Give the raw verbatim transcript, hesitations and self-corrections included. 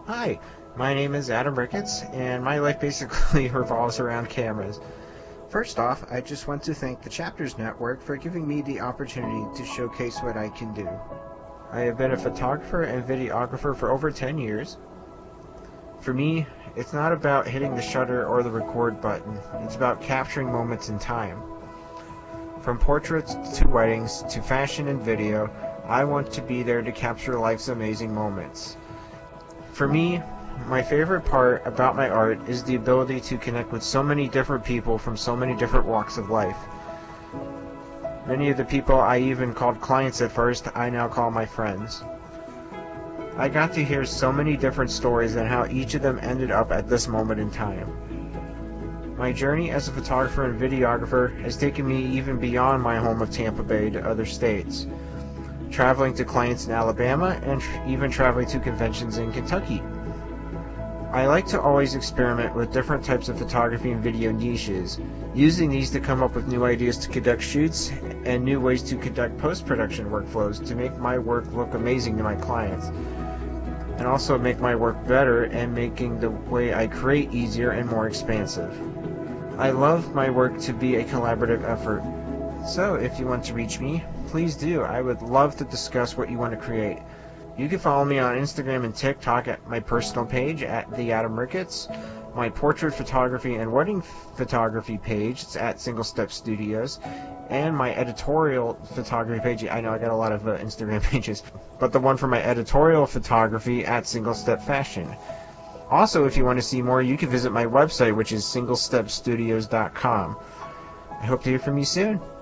Hi, my name is Adam Ricketts, and my life basically revolves around cameras. First off, I just want to thank the Chapters Network for giving me the opportunity to showcase what I can do. I have been a photographer and videographer for over ten years. For me, it's not about hitting the shutter or the record button, it's about capturing moments in time. From portraits to weddings to fashion and video, I want to be there to capture life's amazing moments. For me, my favorite part about my art is the ability to connect with so many different people from so many different walks of life. Many of the people I even called clients at first, I now call my friends. I got to hear so many different stories and how each of them ended up at this moment in time. My journey as a photographer and videographer has taken me even beyond my home of Tampa Bay to other states, traveling to clients in Alabama and tr- even traveling to conventions in Kentucky. I like to always experiment with different types of photography and video niches, using these to come up with new ideas to conduct shoots and new ways to conduct post-production workflows to make my work look amazing to my clients, and also make my work better and making the way I create easier and more expansive. I love my work to be a collaborative effort. So if you want to reach me, please do. I would love to discuss what you want to create. You can follow me on Instagram and TikTok at my personal page at The Adam Ricketts, my portrait photography and wedding photography page, it's at Single Step Studios, and my editorial photography page. I know I got a lot of uh, Instagram pages, but the one for my editorial photography at Single Step Fashion. Also, if you want to see more, you can visit my website, which is single step studios dot com. I hope to hear from you soon.